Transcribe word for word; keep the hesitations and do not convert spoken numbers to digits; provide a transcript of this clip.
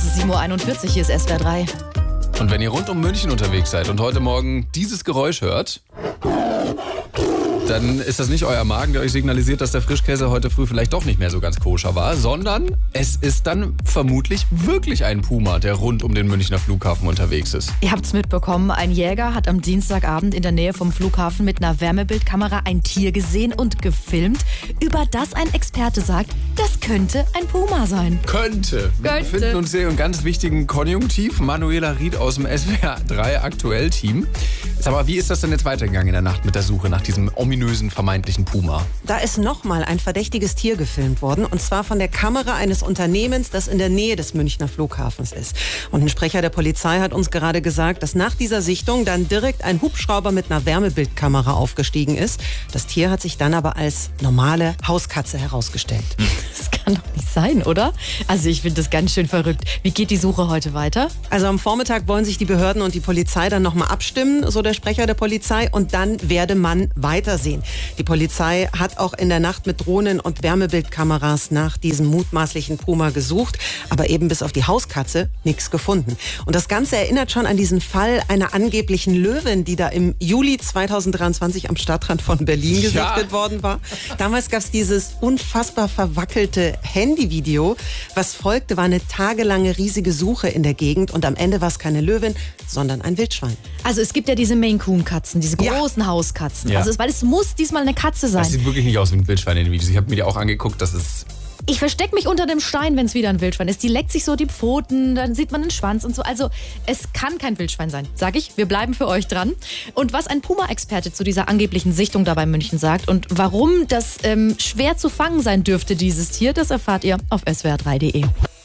Es ist sieben Uhr einundvierzig, hier ist S W R drei. Und wenn ihr rund um München unterwegs seid und heute Morgen dieses Geräusch hört, dann ist das nicht euer Magen, der euch signalisiert, dass der Frischkäse heute früh vielleicht doch nicht mehr so ganz koscher war, sondern es ist dann vermutlich wirklich ein Puma, der rund um den Münchner Flughafen unterwegs ist. Ihr habt's mitbekommen, ein Jäger hat am Dienstagabend in der Nähe vom Flughafen mit einer Wärmebildkamera ein Tier gesehen und gefilmt, über das ein Experte sagt, das könnte ein Puma sein. Könnte. Wir Könnte. befinden uns hier im ganz wichtigen Konjunktiv. Manuela Ried aus dem S W R drei Aktuell-Team. Sag mal, wie ist das denn jetzt weitergegangen in der Nacht mit der Suche nach diesem ominösen vermeintlichen Puma? Da ist nochmal ein verdächtiges Tier gefilmt worden, und zwar von der Kamera eines Unternehmens, das in der Nähe des Münchner Flughafens ist. Und ein Sprecher der Polizei hat uns gerade gesagt, dass nach dieser Sichtung dann direkt ein Hubschrauber mit einer Wärmebildkamera aufgestiegen ist. Das Tier hat sich dann aber als normale Hauskatze herausgestellt. Das kann doch nicht sein, oder? Also ich finde das ganz schön verrückt. Wie geht die Suche heute weiter? Also am Vormittag wollen sich die Behörden und die Polizei dann nochmal abstimmen, so der Sprecher der Polizei, und dann werde man weitersehen. Die Polizei hat auch in der Nacht mit Drohnen und Wärmebildkameras nach diesem mutmaßlichen Puma gesucht, aber eben bis auf die Hauskatze nichts gefunden. Und das Ganze erinnert schon an diesen Fall einer angeblichen Löwin, die da im Juli zweitausenddreiundzwanzig am Stadtrand von Berlin gesichtet Ja. worden war. Damals gab es dieses unfassbar verwackelte Handyvideo. Was folgte, war eine tagelange riesige Suche in der Gegend, und am Ende war es keine Löwin, sondern ein Wildschwein. Also es gibt ja diese Maine-Coon-Katzen, diese Ja. großen Hauskatzen. Ja. Also es, weil es muss diesmal eine Katze Das sein. sieht wirklich nicht aus wie ein Wildschwein in den Videos. Ich habe mir die auch angeguckt, das ist... Ich verstecke mich unter dem Stein, wenn es wieder ein Wildschwein ist. Die leckt sich so die Pfoten, dann sieht man den Schwanz und so. Also es kann kein Wildschwein sein, sag ich. Wir bleiben für euch dran. Und was ein Puma-Experte zu dieser angeblichen Sichtung da bei München sagt und warum das ähm, schwer zu fangen sein dürfte, dieses Tier, das erfahrt ihr auf S W R drei punkt de.